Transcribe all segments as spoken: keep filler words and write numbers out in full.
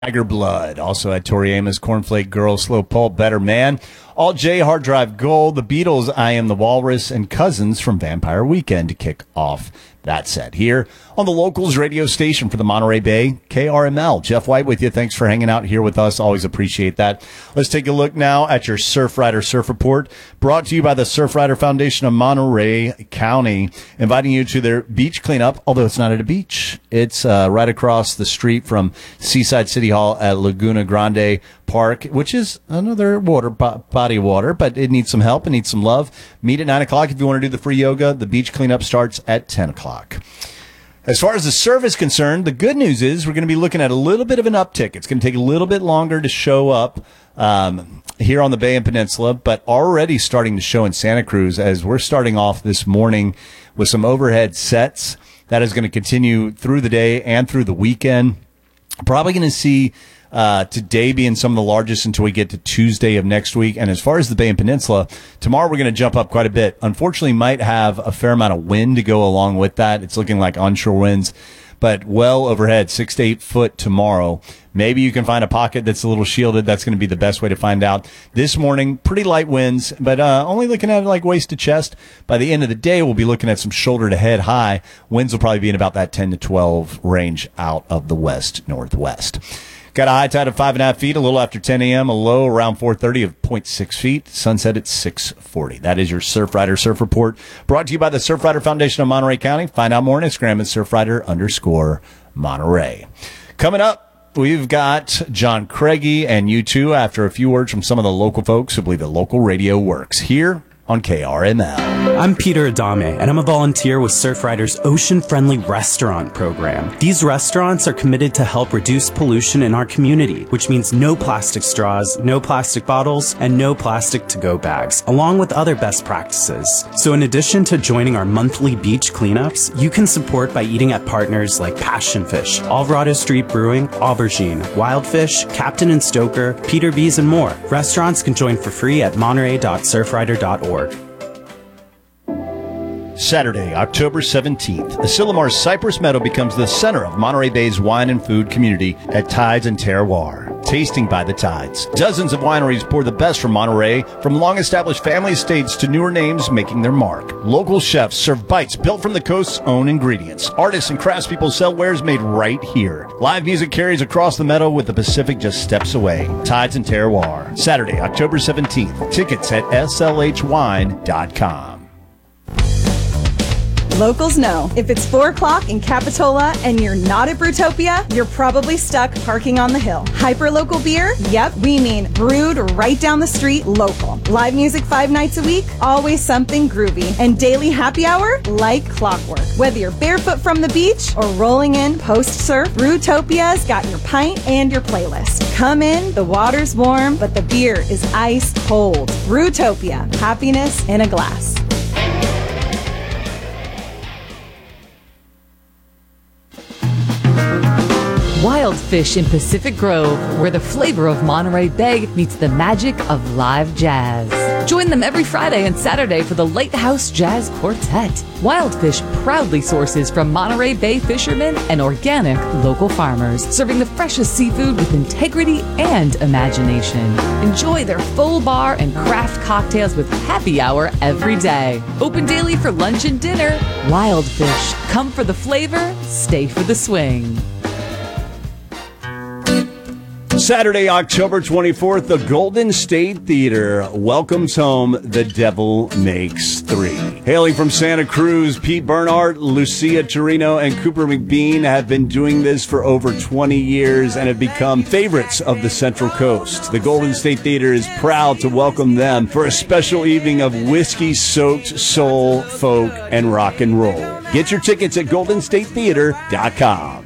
Tiger Blood. Also had Tori Amos, Cornflake Girl, Slow Pulp, Better Man. Alt J, Hard Drive Gold, The Beatles, I Am the Walrus, and Cousins from Vampire Weekend to kick off that set here on the Locals radio station for the Monterey Bay, K R M L. Jeff White with you. Thanks for hanging out here with us. Always appreciate that. Let's take a look now at your Surfrider Surf Report, brought to you by the Surfrider Foundation of Monterey County, inviting you to their beach cleanup, although it's not at a beach. It's uh, right across the street from Seaside City Hall at Laguna Grande Park, which is another water body of water, but it needs some help. It needs some love. Meet at nine o'clock if you want to do the free yoga. The beach cleanup starts at ten o'clock. As far as the surf is concerned, the good news is we're going to be looking at a little bit of an uptick. It's going to take a little bit longer to show up um, here on the Bay and Peninsula, but already starting to show in Santa Cruz as we're starting off this morning with some overhead sets. That is going to continue through the day and through the weekend. Probably going to see Uh, today being some of the largest until we get to Tuesday of next week. And as far as the Bay and Peninsula, tomorrow we're going to jump up quite a bit. Unfortunately, might have a fair amount of wind to go along with that. It's looking like onshore winds, but well overhead, six to eight foot tomorrow. Maybe you can find a pocket that's a little shielded. That's going to be the best way to find out. This morning, pretty light winds, but uh, only looking at it like waist to chest. By the end of the day, we'll be looking at some shoulder to head high. Winds will probably be in about that ten to twelve range out of the west northwest. Got a high tide of five and a half feet, a little after ten a.m., a low around four thirty of zero point six feet. Sunset at six forty. That is your Surfrider Surf Report, brought to you by the Surfrider Foundation of Monterey County. Find out more on Instagram at Surfrider underscore Monterey. Coming up, we've got John Craigie and you two after a few words from some of the local folks who believe that local radio works here on K R M L. I'm Peter Adame, and I'm a volunteer with Surfrider's Ocean-Friendly Restaurant program. These restaurants are committed to help reduce pollution in our community, which means no plastic straws, no plastic bottles, and no plastic to-go bags, along with other best practices. So in addition to joining our monthly beach cleanups, you can support by eating at partners like Passion Fish, Alvarado Street Brewing, Aubergine, Wildfish, Captain and Stoker, Peter B's, and more. Restaurants can join for free at monterey dot surfrider dot org. Saturday, October seventeenth, Asilamar's Cypress Meadow becomes the center of Monterey Bay's wine and food community at Tides and Terroir. Tasting by the Tides. Dozens of wineries pour the best from Monterey, from long-established family estates to newer names making their mark. Local chefs serve bites built from the coast's own ingredients. Artists and craftspeople sell wares made right here. Live music carries across the meadow with the Pacific just steps away. Tides and Terroir. Saturday, October seventeenth. Tickets at S L H wine dot com. Locals know, if it's four o'clock in Capitola and you're not at Brewtopia, you're probably stuck parking on the hill. Hyperlocal beer? Yep, we mean brewed right down the street, local. Live music five nights a week? Always something groovy. And daily happy hour? Like clockwork. Whether you're barefoot from the beach or rolling in post-surf, Brewtopia's got your pint and your playlist. Come in, the water's warm, but the beer is ice cold. Brewtopia, happiness in a glass. Wild Fish in Pacific Grove, where the flavor of Monterey Bay meets the magic of live jazz. Join them every Friday and Saturday for the Lighthouse Jazz Quartet. Wild Fish proudly sources from Monterey Bay fishermen and organic local farmers, serving the freshest seafood with integrity and imagination. Enjoy their full bar and craft cocktails with happy hour every day. Open daily for lunch and dinner. Wild Fish. Come for the flavor, stay for the swing. Saturday, October twenty-fourth, the Golden State Theater welcomes home The Devil Makes Three. Hailing from Santa Cruz, Pete Bernhardt, Lucia Torino, and Cooper McBean have been doing this for over twenty years and have become favorites of the Central Coast. The Golden State Theater is proud to welcome them for a special evening of whiskey-soaked soul, folk, and rock and roll. Get your tickets at golden state theater dot com.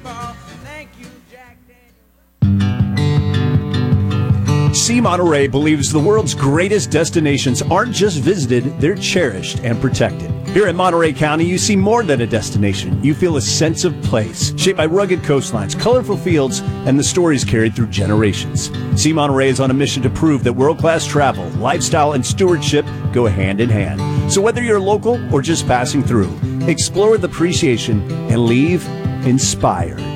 Sea Monterey believes the world's greatest destinations aren't just visited, they're cherished and protected. Here in Monterey County, you see more than a destination. You feel a sense of place, shaped by rugged coastlines, colorful fields, and the stories carried through generations. Sea Monterey is on a mission to prove that world-class travel, lifestyle, and stewardship go hand in hand. So whether you're local or just passing through, explore with appreciation and leave inspired.